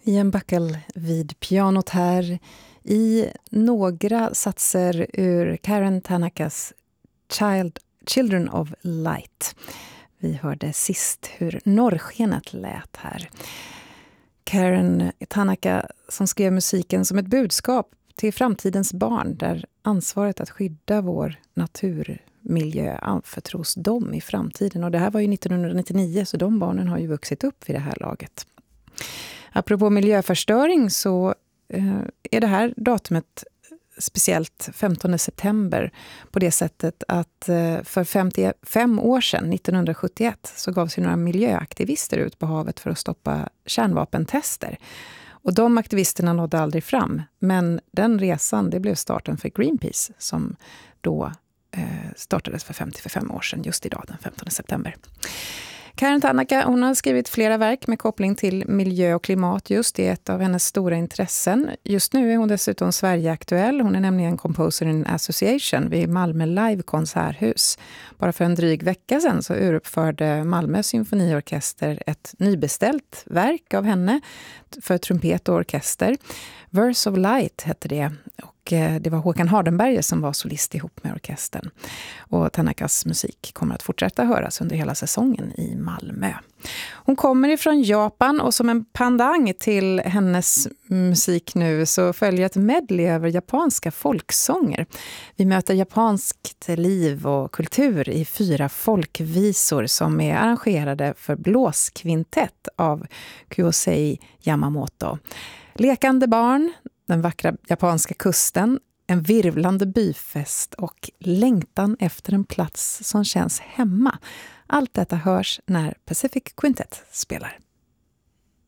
Ian Buckle vid pianot här i några satser ur Karen Tanakas Children of Light. Vi hörde sist hur norrskenet lät här. Karen Tanaka som skrev musiken som ett budskap till framtidens barn där ansvaret att skydda vår naturmiljö anförtros dem i framtiden. Och det här var ju 1999 så de barnen har ju vuxit upp vid det här laget. Apropå miljöförstöring så är det här datumet speciellt 15 september på det sättet att för 55 år sedan, 1971, så gav sig några miljöaktivister ut på havet för att stoppa kärnvapentester. Och de aktivisterna nådde aldrig fram, men den resan det blev starten för Greenpeace som då startades för 55 år sedan, just idag den 15 september. Karen Tanaka, hon har skrivit flera verk med koppling till miljö och klimat. Just det är ett av hennes stora intressen. Just nu är hon dessutom Sverige-aktuell. Hon är nämligen Composer in Association vid Malmö Live konserthus. Bara för en dryg vecka sedan så uruppförde Malmö symfoniorkester ett nybeställt verk av henne för trumpet och orkester. Verse of Light hette det. Och det var Håkan Hardenberger som var solist ihop med orkestern. Och Tanakas musik kommer att fortsätta höras under hela säsongen i Malmö. Hon kommer ifrån Japan och som en pandang till hennes musik nu så följer ett medley över japanska folksånger. Vi möter japanskt liv och kultur i 4 folkvisor som är arrangerade för blåskvintett av Kyosei Yamamoto. Lekande barn, den vackra japanska kusten, en virvlande byfest och längtan efter en plats som känns hemma. Allt detta hörs när Pacific Quintet spelar.